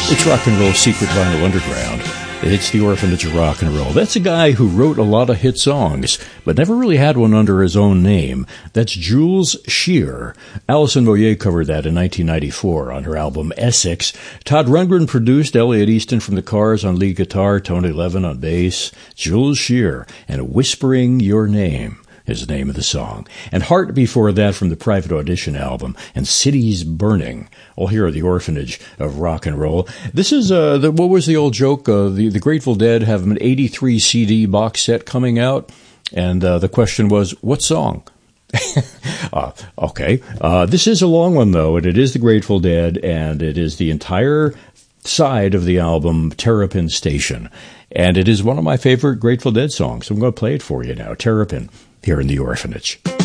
It's Rock and Roll Secret Vinyl Underground. It's the Orphanage of Rock and Roll. That's a guy who wrote a lot of hit songs, but never really had one under his own name. That's Jules Shear. Alison Moyet covered that in 1994 on her album Essex. Todd Rundgren produced, Elliot Easton from the Cars on lead guitar, Tony Levin on bass. Jules Shear and Whispering Your Name is the name of the song. And Heart before that from the Private Audition album, and Cities Burning. All here at the Orphanage of Rock and Roll. This is, what was the old joke? The Grateful Dead have an 83 CD box set coming out, and the question was, what song? Okay. This is a long one, though, and it is the Grateful Dead, and it is the entire side of the album, Terrapin Station. And it is one of my favorite Grateful Dead songs. So I'm going to play it for you now. Terrapin, here in the Orphanage.